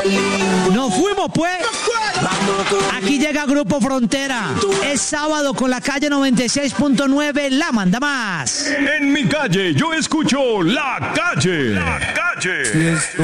Nos fuimos, pues. Aquí llega Grupo Frontera. Es sábado con la calle 96.9, la manda más. En mi calle yo escucho La Calle. La Calle.